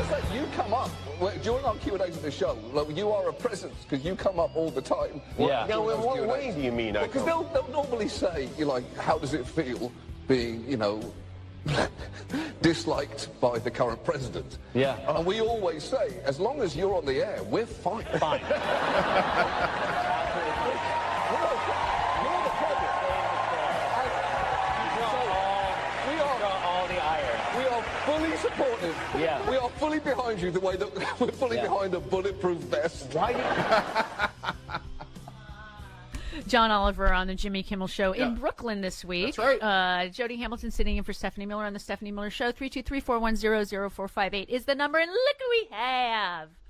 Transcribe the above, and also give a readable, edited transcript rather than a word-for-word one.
to say, you come up during our Q&As of the show. Like, you are a presence because you come up all the time. Yeah. Now, in what way do you mean? Because they'll normally say, you're like, how does it feel being, disliked by the current president? Yeah. And we always say, as long as you're on the air, we're fine. Fine. We are fully supportive. Yeah. We are fully behind you the way that we're fully behind a bulletproof vest. Why? John Oliver on the Jimmy Kimmel Show in Brooklyn this week. That's right. Jody Hamilton sitting in for Stephanie Miller on the Stephanie Miller Show. 323-410-0458 is the number, and look who we have.